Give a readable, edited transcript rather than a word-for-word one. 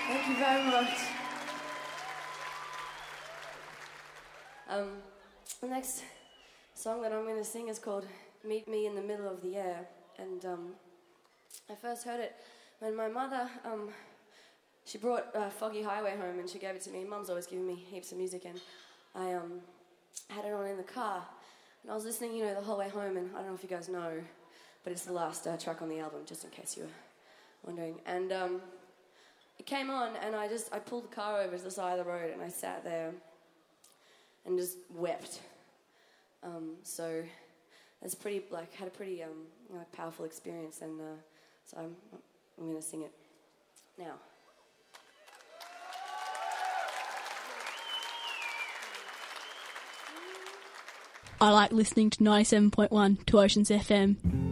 Thank you very much. The next song that I'm going to sing is called Meet Me in the Middle of the Air. And I first heard it when my mother, she brought Foggy Highway home and she gave it to me. Mum's always giving me heaps of music, and I had it on in the car. And I was listening, you know, the whole way home, and I don't know if you guys know, but it's the last track on the album, just in case you were wondering. And it came on, and I pulled the car over to the side of the road, and I sat there and just wept. So it's pretty, had a pretty powerful experience, and so I'm going to sing it now. I like listening to 97.1 to Oceans FM.